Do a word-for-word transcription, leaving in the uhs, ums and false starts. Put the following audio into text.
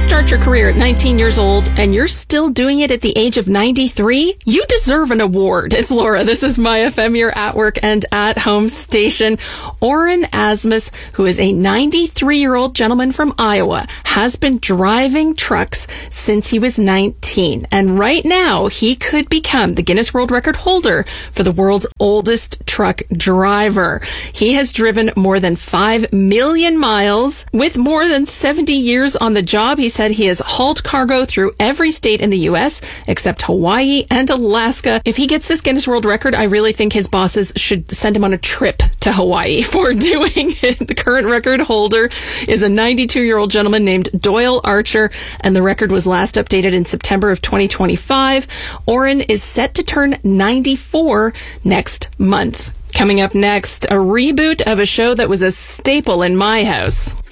start your career at nineteen years old and you're still doing it at the age of ninety-three, you deserve an award. It's Laura. This is My F M, your at work and at home station. Oren Asmus, who is a ninety-three-year-old gentleman from Iowa, has been driving trucks since he was nineteen. And right now, he could become the Guinness World Record holder for the world's oldest truck driver. He has driven more than five million miles with more than seventy years on the job. He said he has hauled cargo through every state in the U S except Hawaii and Alaska. If he gets this Guinness World Record, I really think his bosses should send him on a trip to Hawaii for doing it. The current record holder is a ninety-two-year-old gentleman named Doyle Archer, and the record was last updated in September of twenty twenty-five. Oren is set to turn ninety-four next month. Coming up next, a reboot of a show that was a staple in my house.